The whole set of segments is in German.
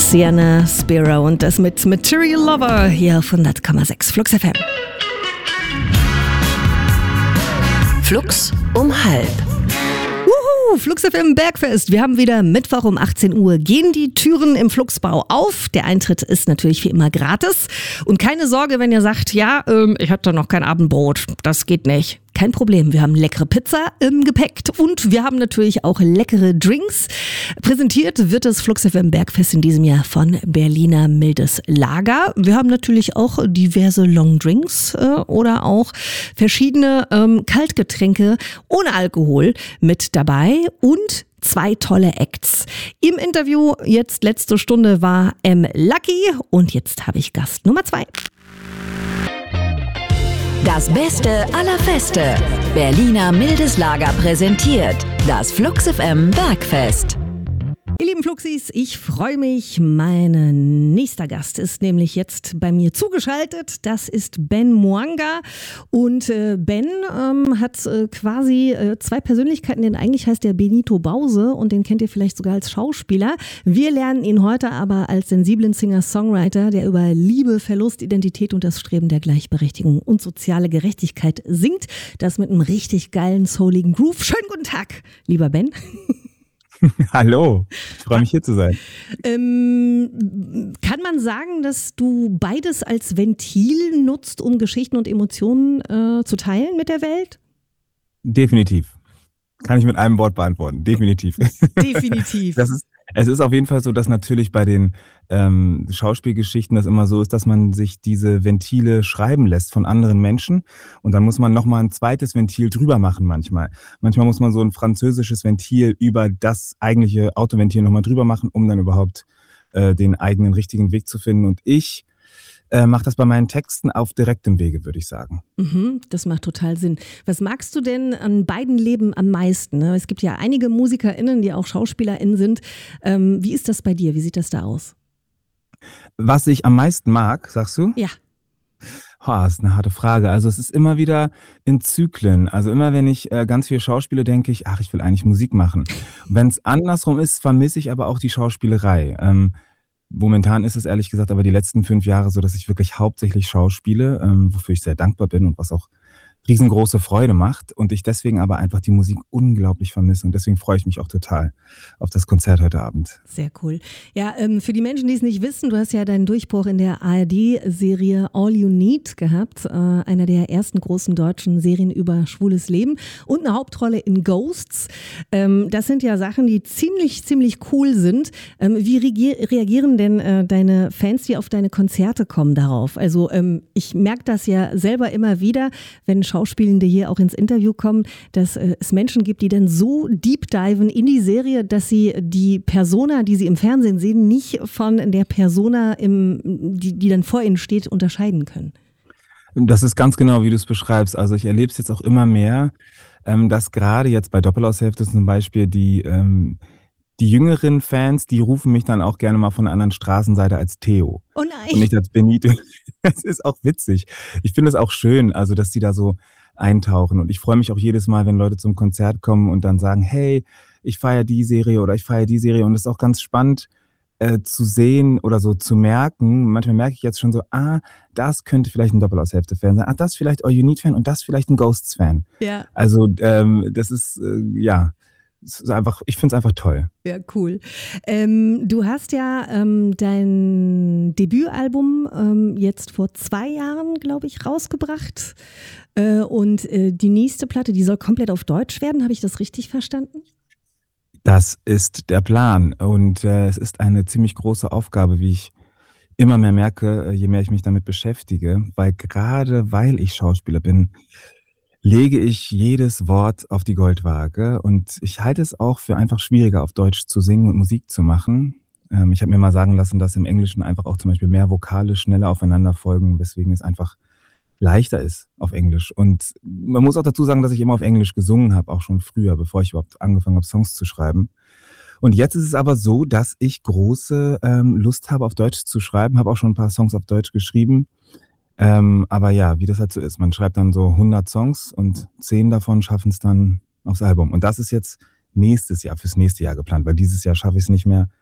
Sienna Spiro und das mit Material Lover hier auf 100,6 Flux FM. Flux um halb. Flux FM Bergfest. Wir haben wieder Mittwoch um 18 Uhr. Gehen die Türen im Fluxbau auf. Der Eintritt ist natürlich wie immer gratis. Und keine Sorge, wenn ihr sagt, ja, ich habe da noch kein Abendbrot. Das geht nicht. Kein Problem, wir haben leckere Pizza im Gepäck und wir haben natürlich auch leckere Drinks. Präsentiert wird das Flux FM Bergfest in diesem Jahr von Berliner Mildes Lager. Wir haben natürlich auch diverse Longdrinks oder auch verschiedene Kaltgetränke ohne Alkohol mit dabei und 2 tolle Acts. Im Interview jetzt letzte Stunde war M. Lucky und jetzt habe ich Gast Nummer 2. Das Beste aller Feste. Berliner Mildes Lager präsentiert das Flux FM Bergfest. Ihr lieben Fluxis, ich freue mich. Mein nächster Gast ist nämlich jetzt bei mir zugeschaltet. Das ist Ben Mwanga. Und Ben hat quasi 2 Persönlichkeiten, denn eigentlich heißt der Benito Bause und den kennt ihr vielleicht sogar als Schauspieler. Wir lernen ihn heute aber als sensiblen Singer-Songwriter, der über Liebe, Verlust, Identität und das Streben der Gleichberechtigung und soziale Gerechtigkeit singt. Das mit einem richtig geilen, souligen Groove. Schönen guten Tag, lieber Ben. Hallo, ich freue mich hier zu sein. Kann man sagen, dass du beides als Ventil nutzt, um Geschichten und Emotionen zu teilen mit der Welt? Definitiv. Kann ich mit einem Wort beantworten. Definitiv. Definitiv. Es ist auf jeden Fall so, dass natürlich bei den Schauspielgeschichten das immer so ist, dass man sich diese Ventile schreiben lässt von anderen Menschen und dann muss man nochmal ein zweites Ventil drüber machen manchmal. Manchmal muss man so ein französisches Ventil über das eigentliche Autoventil nochmal drüber machen, um dann überhaupt den eigenen richtigen Weg zu finden. Und ich mache das bei meinen Texten auf direktem Wege, würde ich sagen. Das macht total Sinn. Was magst du denn an beiden Leben am meisten? Es gibt ja einige MusikerInnen, die auch SchauspielerInnen sind. Wie ist das bei dir? Wie sieht das da aus? Was ich am meisten mag, sagst du? Ja. Das ist eine harte Frage. Also es ist immer wieder in Zyklen. Also immer wenn ich ganz viel schauspiele, denke ich, ich will eigentlich Musik machen. Wenn es andersrum ist, vermisse ich aber auch die Schauspielerei. Momentan ist es ehrlich gesagt aber die letzten 5 Jahre so, dass ich wirklich hauptsächlich schauspiele, wofür ich sehr dankbar bin und was auch riesengroße Freude macht und ich deswegen aber einfach die Musik unglaublich vermisse und deswegen freue ich mich auch total auf das Konzert heute Abend. Sehr cool. Ja, für die Menschen, die es nicht wissen, du hast ja deinen Durchbruch in der ARD-Serie All You Need gehabt, einer der ersten großen deutschen Serien über schwules Leben und eine Hauptrolle in Ghosts. Das sind ja Sachen, die ziemlich cool sind. Wie reagieren denn deine Fans, die auf deine Konzerte kommen, darauf? Also ich merke das ja selber immer wieder, wenn Schauspielende hier auch ins Interview kommen, dass es Menschen gibt, die dann so deep diven in die Serie, dass sie die Persona, die sie im Fernsehen sehen, nicht von der Persona, die dann vor ihnen steht, unterscheiden können. Das ist ganz genau, wie du es beschreibst. Also ich erlebe es jetzt auch immer mehr, dass gerade jetzt bei Doppelaushälfte zum Beispiel die jüngeren Fans, die rufen mich dann auch gerne mal von der anderen Straßenseite als Theo. Oh nein. Und nicht als Benito. Das ist auch witzig. Ich finde es auch schön, also dass die da so eintauchen. Und ich freue mich auch jedes Mal, wenn Leute zum Konzert kommen und dann sagen, hey, ich feiere die Serie oder ich feiere die Serie. Und es ist auch ganz spannend zu sehen oder so zu merken. Manchmal merke ich jetzt schon so, das könnte vielleicht ein Doppelaushälfte-Fan sein. Das vielleicht All You Need-Fan und das vielleicht ein Ghosts-Fan. Ja. Also das ist, es ist einfach, ich finde es einfach toll. Ja, cool. Du hast ja dein Debütalbum jetzt vor 2 Jahren, glaube ich, rausgebracht. Und die nächste Platte, die soll komplett auf Deutsch werden. Habe ich das richtig verstanden? Das ist der Plan. Und es ist eine ziemlich große Aufgabe, wie ich immer mehr merke, je mehr ich mich damit beschäftige. Weil ich Schauspieler bin, lege ich jedes Wort auf die Goldwaage und ich halte es auch für einfach schwieriger, auf Deutsch zu singen und Musik zu machen. Ich habe mir mal sagen lassen, dass im Englischen einfach auch zum Beispiel mehr Vokale schneller aufeinander folgen, weswegen es einfach leichter ist auf Englisch. Und man muss auch dazu sagen, dass ich immer auf Englisch gesungen habe, auch schon früher, bevor ich überhaupt angefangen habe, Songs zu schreiben. Und jetzt ist es aber so, dass ich große Lust habe, auf Deutsch zu schreiben, habe auch schon ein paar Songs auf Deutsch geschrieben. Aber ja, wie das halt so ist, man schreibt dann so 100 Songs und 10 davon schaffen es dann aufs Album. Und das ist jetzt fürs nächste Jahr geplant, weil dieses Jahr schaffe ich es nicht mehr.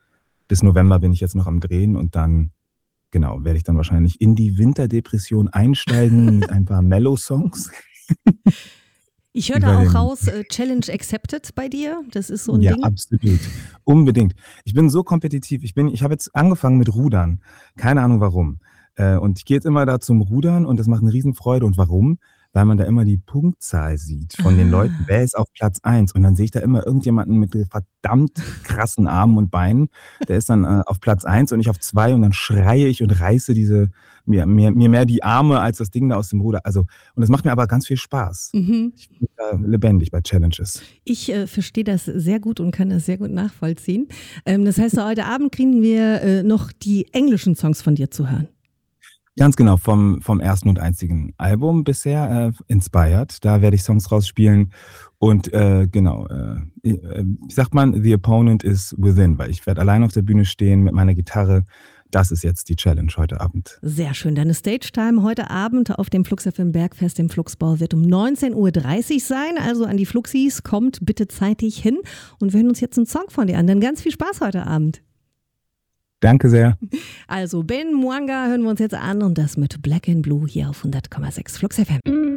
bis November bin ich jetzt noch am Drehen und dann, genau, werde ich dann wahrscheinlich in die Winterdepression einsteigen mit ein paar Mellow-Songs. Ich höre da auch raus, Challenge accepted bei dir. Das ist so ein Ding. Ja, absolut. Unbedingt. Ich bin so kompetitiv. Ich habe jetzt angefangen mit Rudern. Keine Ahnung warum. Und ich gehe jetzt immer da zum Rudern und das macht eine Riesenfreude. Und warum? Weil man da immer die Punktzahl sieht von den Leuten. Wer ist auf Platz 1? Und dann sehe ich da immer irgendjemanden mit verdammt krassen Armen und Beinen. Der ist dann auf Platz 1 und ich auf 2 und dann schreie ich und reiße mir mehr die Arme als das Ding da aus dem Ruder. Also, und das macht mir aber ganz viel Spaß. Ich bin da lebendig bei Challenges. Ich verstehe das sehr gut und kann das sehr gut nachvollziehen. Das heißt, heute Abend kriegen wir noch die englischen Songs von dir zu hören. Ganz genau, vom ersten und einzigen Album bisher, Inspired. Da werde ich Songs rausspielen und wie sagt man, the opponent is within, weil ich werde allein auf der Bühne stehen mit meiner Gitarre. Das ist jetzt die Challenge heute Abend. Sehr schön. Deine Stage-Time heute Abend auf dem Flux FM Bergfest im Fluxbau wird um 19.30 Uhr sein. Also an die Fluxis, kommt bitte zeitig hin und wir hören uns jetzt einen Song von dir an. Dann ganz viel Spaß heute Abend. Danke sehr. Also Ben Mwanga hören wir uns jetzt an und das mit Black and Blue hier auf 100,6 Flux FM.